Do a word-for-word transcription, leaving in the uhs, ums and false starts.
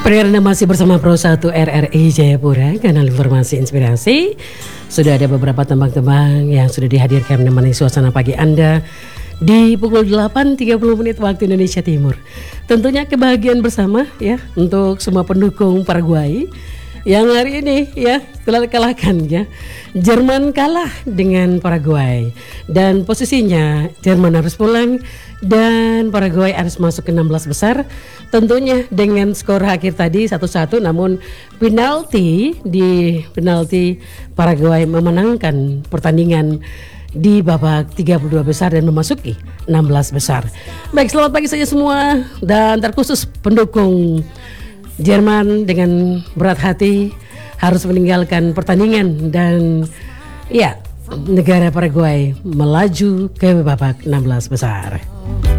Pendengar Anda masih bersama Pro satu R R I Jayapura, kanal informasi inspirasi. Sudah ada beberapa tembang-tembang yang sudah dihadirkan menemani suasana pagi Anda di pukul delapan tiga puluh menit waktu Indonesia Timur. Tentunya kebahagiaan bersama ya untuk semua pendukung Paraguay yang hari ini ya telah kalahkan ya. Jerman kalah dengan Paraguay dan posisinya Jerman harus pulang dan Paraguay harus masuk ke enam belas besar. Tentunya dengan skor akhir tadi satu satu, namun penalti di penalti Paraguay memenangkan pertandingan di babak tiga puluh dua besar dan memasuki enam belas besar. Baik, selamat pagi saja semua dan terkhusus pendukung Jerman dengan berat hati harus meninggalkan pertandingan dan ya negara Paraguay melaju ke babak enam belas besar.